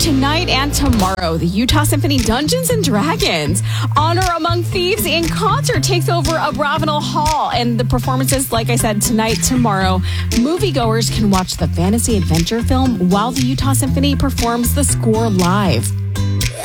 tonight and tomorrow. The Utah Symphony Dungeons and Dragons. Honor Among Thieves in concert takes over Abravanel Hall. And the performances, like I said, tonight, tomorrow. Moviegoers can watch the fantasy adventure film while the Utah Symphony performs the score live.